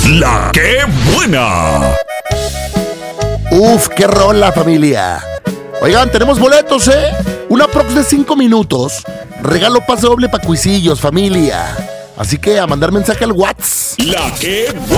La que buena. Uf, qué rola, familia. Oigan, tenemos boletos, Una prox de 5 minutos. Regalo pase doble pa' cuisillos, familia. Así que a mandar mensaje al WhatsApp. La que buena.